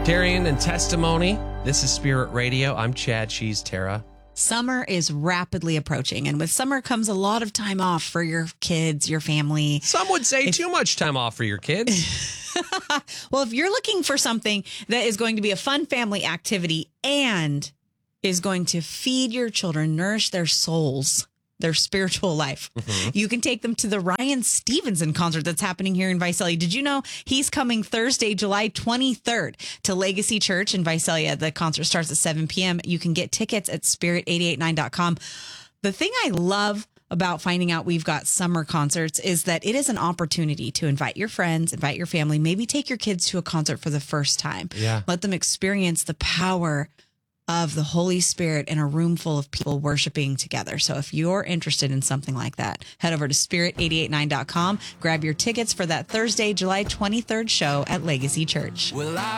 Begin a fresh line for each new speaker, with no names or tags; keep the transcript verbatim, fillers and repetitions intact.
Darian and Testimony. This is Spirit Radio. I'm Chad. She's Tara.
Summer is rapidly approaching, and with summer comes a lot of time off for your kids, your family.
Some would say if, too much time off for your kids.
Well, if you're looking for something that is going to be a fun family activity and is going to feed your children, nourish their souls, their spiritual life, mm-hmm. you can take them to the Ryan Stevenson concert that's happening here in Visalia. Did you know he's coming Thursday, July twenty-third to Legacy Church in Visalia? The concert starts at seven p.m. You can get tickets at spirit eight eight nine dot com. The thing I love about finding out we've got summer concerts is that it is an opportunity to invite your friends, invite your family, maybe take your kids to a concert for the first time.
Yeah.
Let them experience the power of the Holy Spirit in a room full of people worshiping together. So if you're interested in something like that, head over to spirit eight eight nine dot com. Grab your tickets for that Thursday, July twenty-third show at Legacy Church. Well, I